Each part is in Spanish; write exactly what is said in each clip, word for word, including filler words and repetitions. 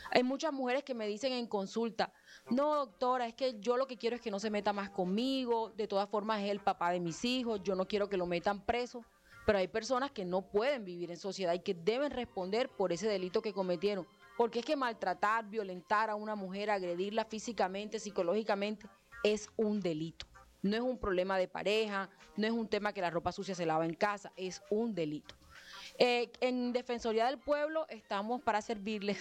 Hay muchas mujeres que me dicen en consulta, no doctora, es que yo lo que quiero es que no se meta más conmigo, de todas formas es el papá de mis hijos, yo no quiero que lo metan preso, pero hay personas que no pueden vivir en sociedad y que deben responder por ese delito que cometieron, porque es que maltratar, violentar a una mujer, agredirla físicamente, psicológicamente, es un delito. No es un problema de pareja, no es un tema que la ropa sucia se lava en casa, es un delito. Eh, en Defensoría del Pueblo estamos para servirles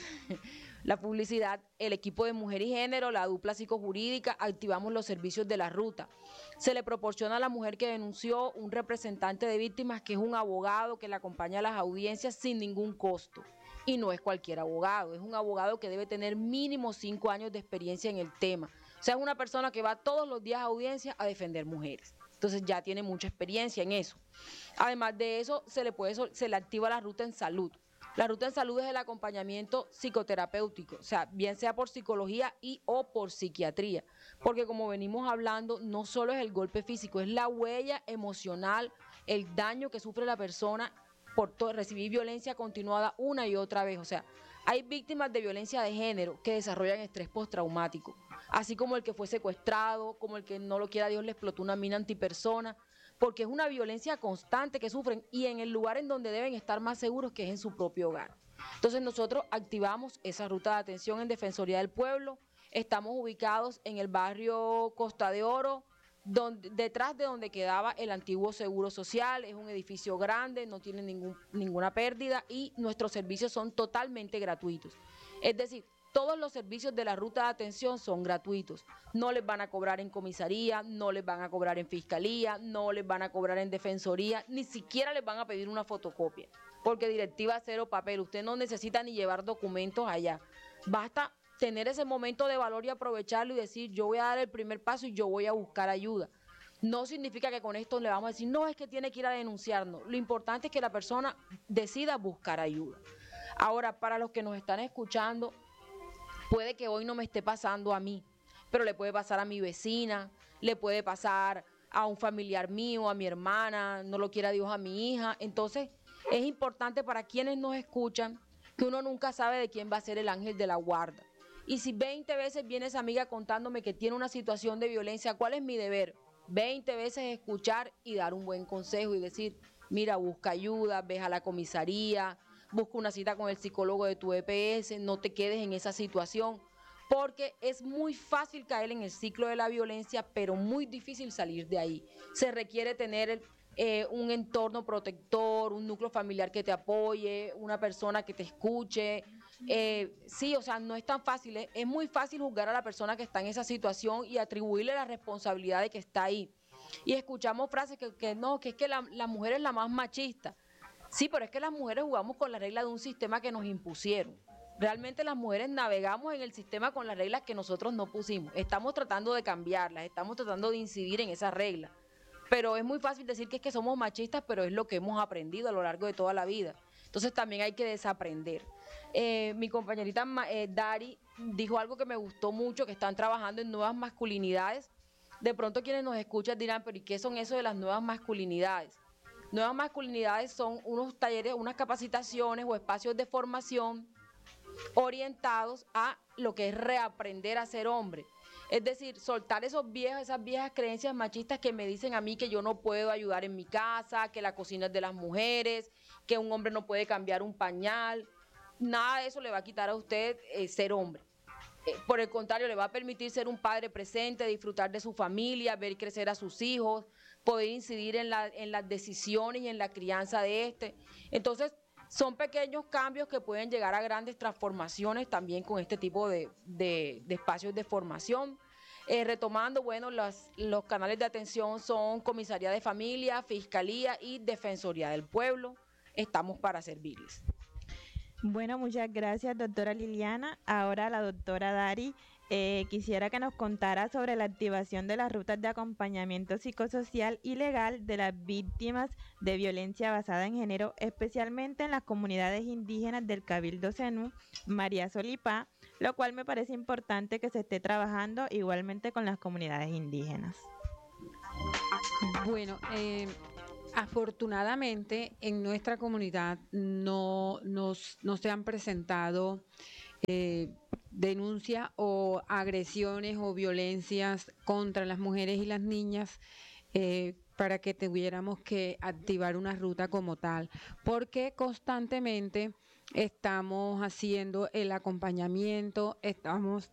la publicidad, el equipo de mujer y género, la dupla psicojurídica, activamos los servicios de la ruta. Se le proporciona a la mujer que denunció un representante de víctimas que es un abogado que le acompaña a las audiencias sin ningún costo. Y no es cualquier abogado, es un abogado que debe tener mínimo cinco años de experiencia en el tema. O sea, es una persona que va todos los días a audiencia a defender mujeres. Entonces ya tiene mucha experiencia en eso. Además de eso, se le, puede, se le activa la ruta en salud. La ruta en salud es el acompañamiento psicoterapéutico, o sea, bien sea por psicología y o por psiquiatría, porque como venimos hablando, no solo es el golpe físico, es la huella emocional, el daño que sufre la persona por recibir violencia continuada una y otra vez. O sea, hay víctimas de violencia de género que desarrollan estrés postraumático, así como el que fue secuestrado, como el que no lo quiera Dios le explotó una mina antipersona, porque es una violencia constante que sufren y en el lugar en donde deben estar más seguros, que es en su propio hogar. Entonces nosotros activamos esa ruta de atención en Defensoría del Pueblo, estamos ubicados en el barrio Costa de Oro, donde, detrás de donde quedaba el antiguo Seguro Social, es un edificio grande, no tiene ningún, ninguna pérdida y nuestros servicios son totalmente gratuitos. Es decir, todos los servicios de la ruta de atención son gratuitos. No les van a cobrar en comisaría, no les van a cobrar en fiscalía, no les van a cobrar en defensoría, ni siquiera les van a pedir una fotocopia, porque directiva cero papel, usted no necesita ni llevar documentos allá. Basta tener ese momento de valor y aprovecharlo y decir, yo voy a dar el primer paso y yo voy a buscar ayuda. No significa que con esto le vamos a decir, no, es que tiene que ir a denunciarnos. Lo importante es que la persona decida buscar ayuda. Ahora, para los que nos están escuchando, puede que hoy no me esté pasando a mí, pero le puede pasar a mi vecina, le puede pasar a un familiar mío, a mi hermana, no lo quiera Dios, a mi hija. Entonces, es importante para quienes nos escuchan que uno nunca sabe de quién va a ser el ángel de la guarda. Y si veinte veces viene esa amiga contándome que tiene una situación de violencia, ¿cuál es mi deber? veinte veces escuchar y dar un buen consejo y decir, mira, busca ayuda, ve a la comisaría, busca una cita con el psicólogo de tu E P S, no te quedes en esa situación, porque es muy fácil caer en el ciclo de la violencia, pero muy difícil salir de ahí. Se requiere tener eh, un entorno protector, un núcleo familiar que te apoye, una persona que te escuche. Eh, sí, o sea, no es tan fácil, es, es muy fácil juzgar a la persona que está en esa situación y atribuirle la responsabilidad de que está ahí. Y escuchamos frases que, que no, que es que la, la mujer es la más machista. Sí, pero es que las mujeres jugamos con la regla de un sistema que nos impusieron. Realmente las mujeres navegamos en el sistema con las reglas que nosotros no pusimos. Estamos tratando de cambiarlas, estamos tratando de incidir en esas reglas. Pero es muy fácil decir que es que somos machistas, pero es lo que hemos aprendido a lo largo de toda la vida. Entonces también hay que desaprender. Eh, mi compañerita eh, Dari dijo algo que me gustó mucho, que están trabajando en nuevas masculinidades. De pronto quienes nos escuchan dirán, pero ¿y qué son eso de las nuevas masculinidades? Nuevas masculinidades son unos talleres, unas capacitaciones o espacios de formación orientados a lo que es reaprender a ser hombre. Es decir, soltar esos viejos, esas viejas creencias machistas que me dicen a mí que yo no puedo ayudar en mi casa, que la cocina es de las mujeres, que un hombre no puede cambiar un pañal. Nada de eso le va a quitar a usted eh, ser hombre. Eh, por el contrario, le va a permitir ser un padre presente, disfrutar de su familia, ver crecer a sus hijos, poder incidir en, la, en las decisiones y en la crianza de este. Entonces, son pequeños cambios que pueden llegar a grandes transformaciones también con este tipo de, de, de espacios de formación. Eh, retomando, bueno, los, los canales de atención son Comisaría de Familia, Fiscalía y Defensoría del Pueblo. Estamos para servirles. Bueno, muchas gracias, doctora Liliana. Ahora la doctora Dari eh, quisiera que nos contara sobre la activación de las rutas de acompañamiento psicosocial y legal de las víctimas de violencia basada en género, especialmente en las comunidades indígenas del Cabildo Zenú, María Solipá, lo cual me parece importante que se esté trabajando igualmente con las comunidades indígenas. Bueno, eh, afortunadamente en nuestra comunidad no, nos, no se han presentado eh, denuncia o agresiones o violencias contra las mujeres y las niñas, eh, para que tuviéramos que activar una ruta como tal, porque constantemente estamos haciendo el acompañamiento, estamos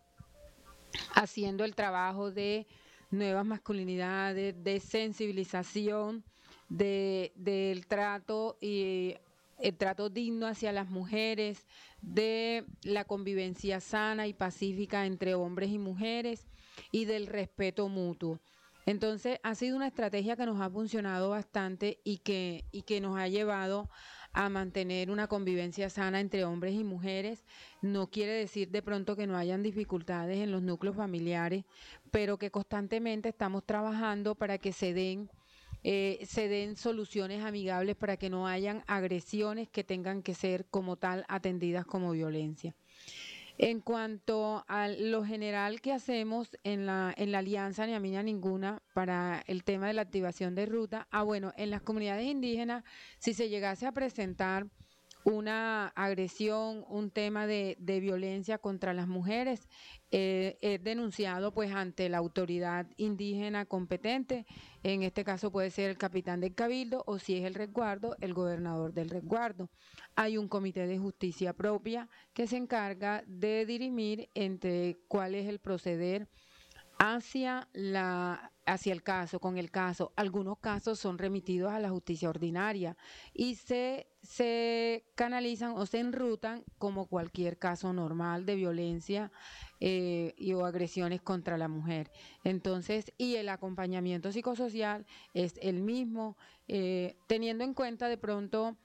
haciendo el trabajo de nuevas masculinidades, de sensibilización, de, del trato y el trato digno hacia las mujeres, de la convivencia sana y pacífica entre hombres y mujeres y del respeto mutuo. Entonces ha sido una estrategia que nos ha funcionado bastante y que, y que nos ha llevado a mantener una convivencia sana entre hombres y mujeres. No quiere decir de pronto que no hayan dificultades en los núcleos familiares, pero que constantemente estamos trabajando para que se den, eh, se den soluciones amigables, para que no hayan agresiones que tengan que ser como tal atendidas como violencia. En cuanto a lo general que hacemos en la, en la alianza Ni a mí ni a ninguna para el tema de la activación de ruta, ah bueno, en las comunidades indígenas, si se llegase a presentar una agresión, un tema de, de violencia contra las mujeres, eh, es denunciado pues ante la autoridad indígena competente. En este caso puede ser el capitán del cabildo, o si es el resguardo, el gobernador del resguardo. Hay un comité de justicia propia que se encarga de dirimir entre cuál es el proceder hacia la hacia el caso, con el caso. Algunos casos son remitidos a la justicia ordinaria y se, se canalizan o se enrutan como cualquier caso normal de violencia eh, y o agresiones contra la mujer. Entonces, y el acompañamiento psicosocial es el mismo, eh, teniendo en cuenta de pronto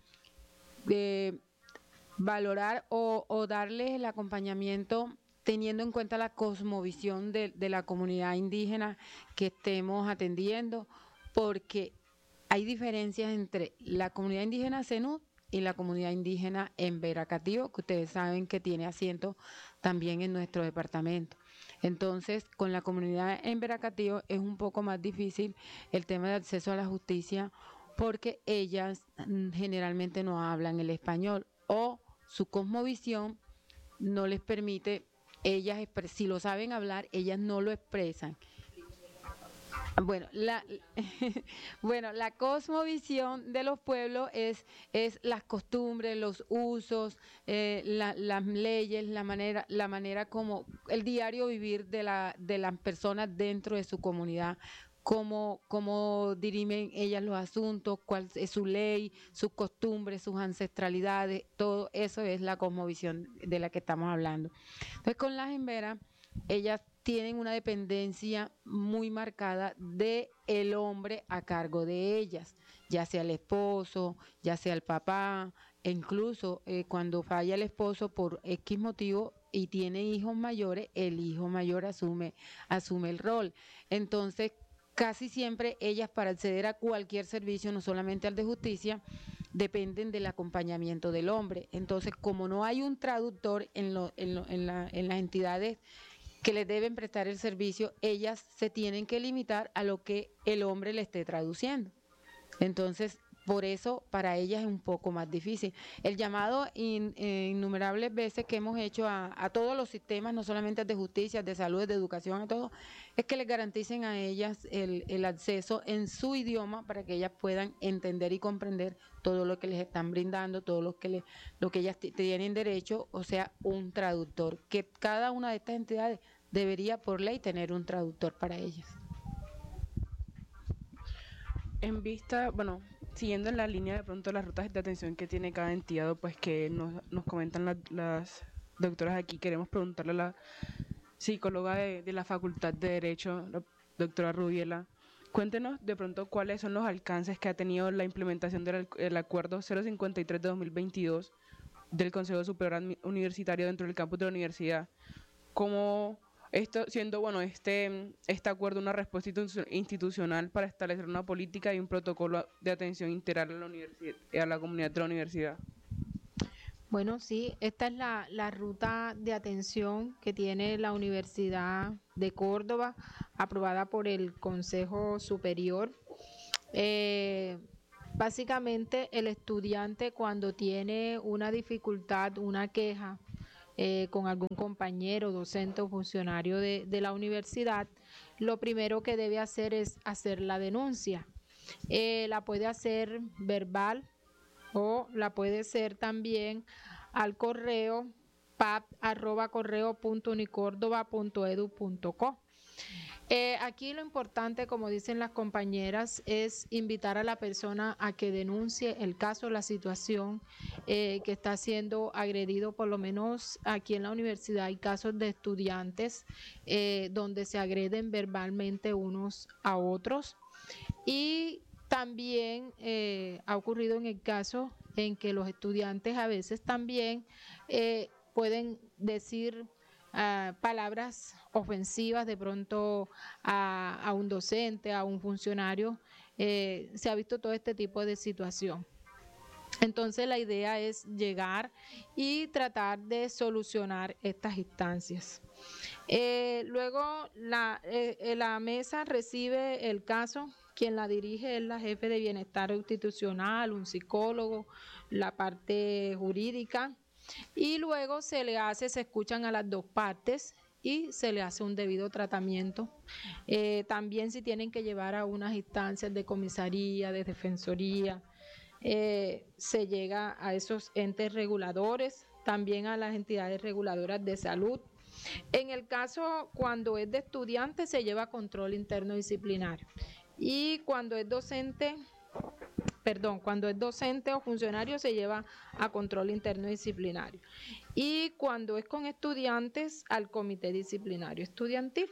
eh, valorar o, o darles el acompañamiento teniendo en cuenta la cosmovisión de, de la comunidad indígena que estemos atendiendo, porque hay diferencias entre la comunidad indígena Zenú y la comunidad indígena en Veracatío, que ustedes saben que tiene asiento también en nuestro departamento. Entonces, con la comunidad en Veracatío es un poco más difícil el tema de acceso a la justicia, porque ellas generalmente no hablan el español o su cosmovisión no les permite, ellas, si lo saben hablar, ellas no lo expresan. Bueno, la, bueno, la cosmovisión de los pueblos es, es las costumbres, los usos, eh, la, las leyes, la manera, la manera como el diario vivir de, la, de las personas dentro de su comunidad. Cómo, cómo dirimen ellas los asuntos, cuál es su ley, sus costumbres, sus ancestralidades, todo eso es la cosmovisión de la que estamos hablando. Entonces, con las hemberas, ellas tienen una dependencia muy marcada de el hombre a cargo de ellas, ya sea el esposo, ya sea el papá, e incluso eh, cuando falla el esposo por X motivo y tiene hijos mayores, el hijo mayor asume, asume el rol. Entonces, casi siempre ellas, para acceder a cualquier servicio, no solamente al de justicia, dependen del acompañamiento del hombre. Entonces, como no hay un traductor en, lo, en, lo, en, la, en las entidades que les deben prestar el servicio, ellas se tienen que limitar a lo que el hombre le esté traduciendo. Entonces, por eso para ellas es un poco más difícil. El llamado in, eh, innumerables veces que hemos hecho a, a todos los sistemas, no solamente de justicia, de salud, de educación, a todo, es que les garanticen a ellas el, el acceso en su idioma para que ellas puedan entender y comprender todo lo que les están brindando, todo lo que, le, lo que ellas tienen derecho, o sea, un traductor, que cada una de estas entidades debería por ley tener un traductor para ellas. En vista, bueno, siguiendo en la línea de pronto las rutas de atención que tiene cada entidad, pues que nos, nos comentan la, las doctoras aquí, queremos preguntarle a la psicóloga de, de la Facultad de Derecho, la doctora Rubiela, cuéntenos de pronto cuáles son los alcances que ha tenido la implementación del el acuerdo cero cincuenta y tres de dos mil veintidós del Consejo Superior Universitario dentro del campus de la universidad. ¿Cómo esto siendo, bueno, este, este acuerdo una respuesta institucional para establecer una política y un protocolo de atención integral a la, universidad, a la comunidad de la universidad? Bueno, sí, esta es la, la ruta de atención que tiene la Universidad de Córdoba, aprobada por el Consejo Superior. Eh, básicamente, el estudiante cuando tiene una dificultad, una queja, eh, con algún compañero, docente o funcionario de, de la universidad, lo primero que debe hacer es hacer la denuncia. Eh, la puede hacer verbal o la puede hacer también al correo pap arroba correo punto unicordoba punto edu punto co. Eh, aquí lo importante, como dicen las compañeras, es invitar a la persona a que denuncie el caso, la situación eh, que está siendo agredido. Por lo menos aquí en la universidad hay casos de estudiantes eh, donde se agreden verbalmente unos a otros, y también eh, ha ocurrido en el caso en que los estudiantes a veces también eh, pueden decir Uh, palabras ofensivas de pronto a, a un docente, a un funcionario. Eh, se ha visto todo este tipo de situación. Entonces la idea es llegar y tratar de solucionar estas instancias. Eh, luego la, eh, la mesa recibe el caso. Quien la dirige es la jefe de bienestar institucional, un psicólogo, la parte jurídica. Y luego se le hace, se escuchan a las dos partes y se le hace un debido tratamiento. Eh, también si tienen que llevar a unas instancias de comisaría, de defensoría, eh, se llega a esos entes reguladores, también a las entidades reguladoras de salud. En el caso cuando es de estudiante se lleva a control interno disciplinario, y cuando es docente Perdón, cuando es docente o funcionario se lleva a control interno disciplinario. Y cuando es con estudiantes, al comité disciplinario estudiantil.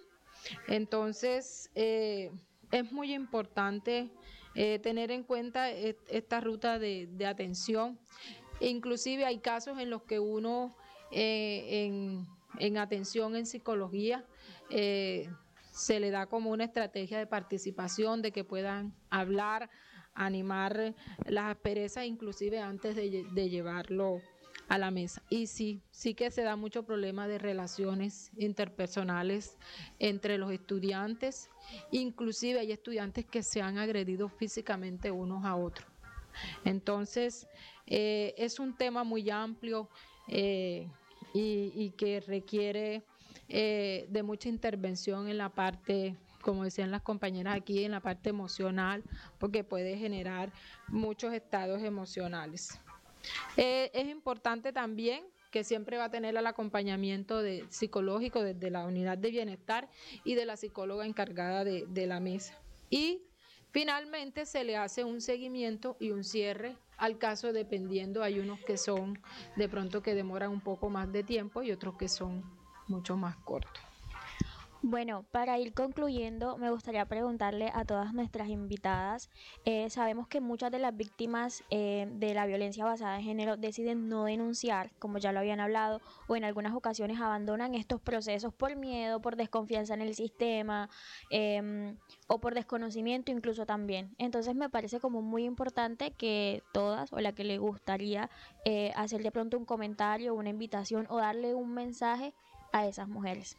Entonces, eh, es muy importante eh, tener en cuenta et, esta ruta de, de atención. Inclusive hay casos en los que uno eh, en, en atención en psicología eh, se le da como una estrategia de participación, de que puedan hablar, animar las asperezas, inclusive antes de, de llevarlo a la mesa. Y sí, sí que se da mucho problema de relaciones interpersonales entre los estudiantes, inclusive hay estudiantes que se han agredido físicamente unos a otros. Entonces, eh, es un tema muy amplio eh, y, y que requiere eh, de mucha intervención en la parte, como decían las compañeras aquí, en la parte emocional, porque puede generar muchos estados emocionales. Eh, es importante también que siempre va a tener el acompañamiento de, psicológico desde la unidad de bienestar y de la psicóloga encargada de, de la mesa. Y finalmente se le hace un seguimiento y un cierre al caso, dependiendo. Hay unos que son de pronto que demoran un poco más de tiempo y otros que son mucho más cortos. Bueno, para ir concluyendo, me gustaría preguntarle a todas nuestras invitadas, eh, sabemos que muchas de las víctimas eh, de la violencia basada en género deciden no denunciar, como ya lo habían hablado, o en algunas ocasiones abandonan estos procesos por miedo, por desconfianza en el sistema, eh, o por desconocimiento incluso también. Entonces me parece como muy importante que todas, o la que le gustaría eh, hacer de pronto un comentario, una invitación o darle un mensaje a esas mujeres.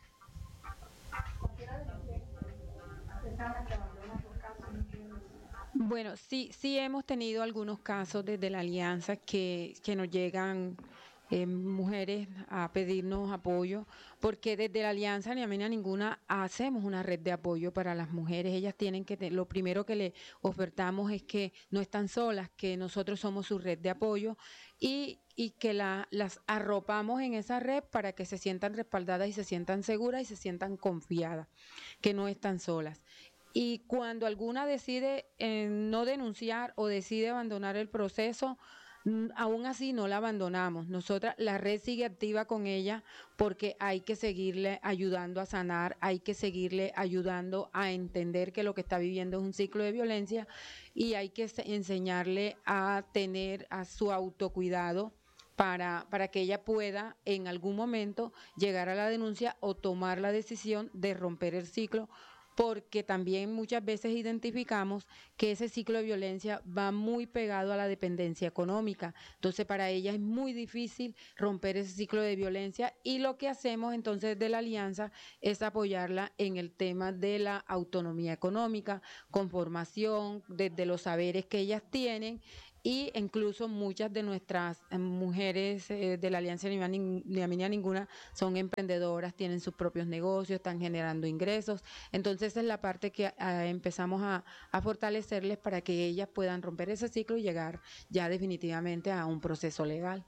Bueno, sí, sí hemos tenido algunos casos desde la alianza que, que nos llegan eh, mujeres a pedirnos apoyo, porque desde la alianza ni a mí ni a ninguna hacemos una red de apoyo para las mujeres. Ellas tienen que, lo primero que le ofertamos es que no están solas, que nosotros somos su red de apoyo y, y que la, las arropamos en esa red para que se sientan respaldadas y se sientan seguras y se sientan confiadas, que no están solas. Y cuando alguna decide eh, no denunciar o decide abandonar el proceso, aún así no la abandonamos. Nosotras, la red sigue activa con ella porque hay que seguirle ayudando a sanar, hay que seguirle ayudando a entender que lo que está viviendo es un ciclo de violencia y hay que enseñarle a tener a su autocuidado para, para que ella pueda en algún momento llegar a la denuncia o tomar la decisión de romper el ciclo, porque también muchas veces identificamos que ese ciclo de violencia va muy pegado a la dependencia económica. Entonces, para ella es muy difícil romper ese ciclo de violencia y lo que hacemos entonces de la alianza es apoyarla en el tema de la autonomía económica, con formación, desde los saberes que ellas tienen y incluso muchas de nuestras eh, mujeres eh, de la Alianza Ni Más Ni, Ni a Mí Ni a Ninguna son emprendedoras, tienen sus propios negocios, están generando ingresos. Entonces esa es la parte que eh, empezamos a, a fortalecerles para que ellas puedan romper ese ciclo y llegar ya definitivamente a un proceso legal.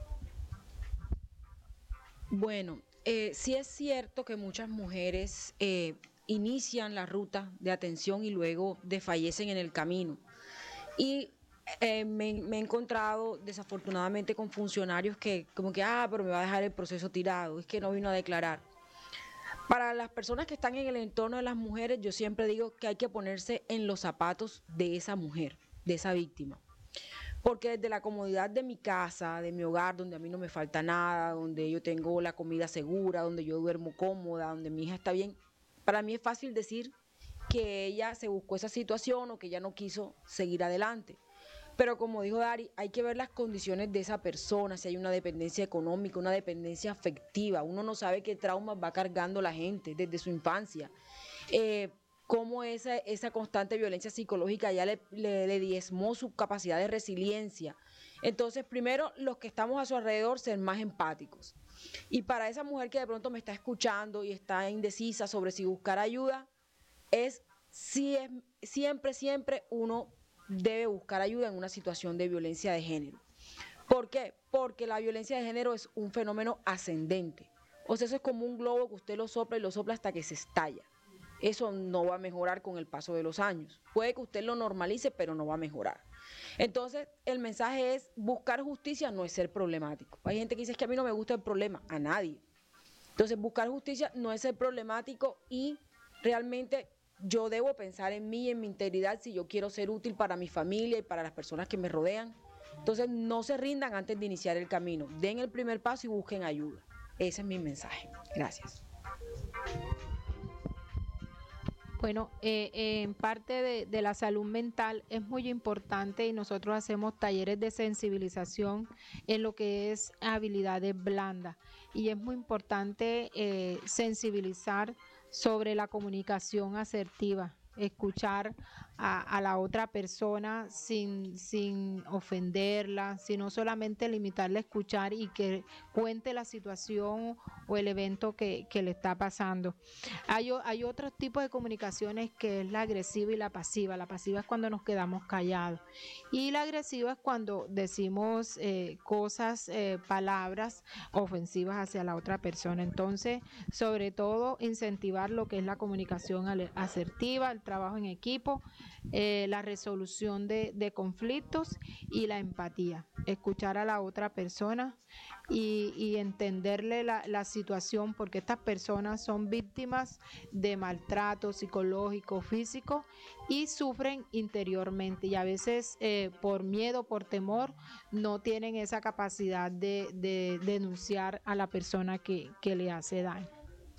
Bueno, eh, sí es cierto que muchas mujeres eh, inician la ruta de atención y luego desfallecen en el camino. Y eh, me, me he encontrado desafortunadamente con funcionarios que como que, ah, pero me va a dejar el proceso tirado, es que no vino a declarar. Para las personas que están en el entorno de las mujeres, yo siempre digo que hay que ponerse en los zapatos de esa mujer, de esa víctima. Porque desde la comodidad de mi casa, de mi hogar, donde a mí no me falta nada, donde yo tengo la comida segura, donde yo duermo cómoda, donde mi hija está bien, para mí es fácil decir que ella se buscó esa situación o que ella no quiso seguir adelante. Pero como dijo Dari, hay que ver las condiciones de esa persona, si hay una dependencia económica, una dependencia afectiva. Uno no sabe qué traumas va cargando la gente desde su infancia. Eh, cómo esa, esa constante violencia psicológica ya le, le, le diezmó su capacidad de resiliencia. Entonces, primero, los que estamos a su alrededor, ser más empáticos. Y para esa mujer que de pronto me está escuchando y está indecisa sobre si buscar ayuda, es, si es siempre, siempre uno debe buscar ayuda en una situación de violencia de género. ¿Por qué? Porque la violencia de género es un fenómeno ascendente. O sea, eso es como un globo que usted lo sopla y lo sopla hasta que se estalla. Eso no va a mejorar con el paso de los años. Puede que usted lo normalice, pero no va a mejorar. Entonces, el mensaje es, buscar justicia no es ser problemático. Hay gente que dice, es que a mí no me gusta el problema, a nadie. Entonces, buscar justicia no es ser problemático y realmente yo debo pensar en mí y en mi integridad si yo quiero ser útil para mi familia y para las personas que me rodean. Entonces, no se rindan antes de iniciar el camino. Den el primer paso y busquen ayuda. Ese es mi mensaje. Gracias. Bueno, eh, eh, en parte de, de la salud mental es muy importante y nosotros hacemos talleres de sensibilización en lo que es habilidades blandas y es muy importante eh, sensibilizar sobre la comunicación asertiva, escuchar a, a la otra persona sin, sin ofenderla, sino solamente limitarle a escuchar y que cuente la situación o el evento que, que le está pasando. Hay, hay otros tipos de comunicaciones que es la agresiva y la pasiva. La pasiva es cuando nos quedamos callados y la agresiva es cuando decimos eh, cosas, eh, palabras ofensivas hacia la otra persona. Entonces, sobre todo, incentivar lo que es la comunicación asertiva, el trabajo en equipo, eh, la resolución de, de conflictos y la empatía. Escuchar a la otra persona y, y entenderle la, la situación, porque estas personas son víctimas de maltrato psicológico, físico y sufren interiormente y a veces eh, por miedo, por temor, no tienen esa capacidad de, de denunciar a la persona que, que le hace daño.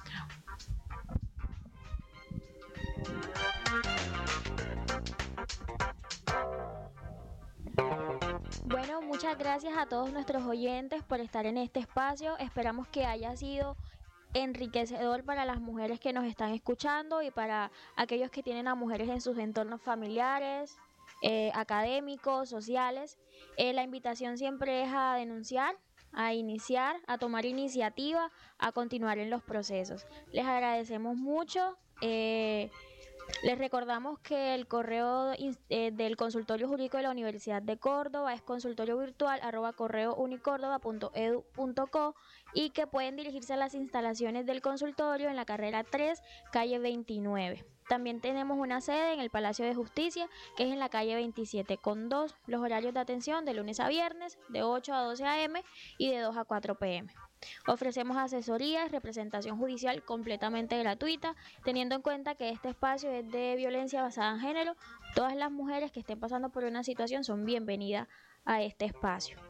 Bueno, muchas gracias a todos nuestros oyentes por estar en este espacio. Esperamos que haya sido enriquecedor para las mujeres que nos están escuchando y para aquellos que tienen a mujeres en sus entornos familiares, eh, académicos, sociales. Eh, la invitación siempre es a denunciar, a iniciar, a tomar iniciativa, a continuar en los procesos. Les agradecemos mucho. Eh, Les recordamos que el correo eh, del Consultorio Jurídico de la Universidad de Córdoba es consultorio virtual arroba correo unicórdoba punto edu punto co y que pueden dirigirse a las instalaciones del consultorio en la carrera tres, calle veintinueve. También tenemos una sede en el Palacio de Justicia, que es en la calle veintisiete con dos. Los horarios de atención de lunes a viernes, de ocho a doce a eme y de dos a cuatro pe eme. Ofrecemos asesoría y representación judicial completamente gratuita, teniendo en cuenta que este espacio es de violencia basada en género. Todas las mujeres que estén pasando por una situación son bienvenidas a este espacio.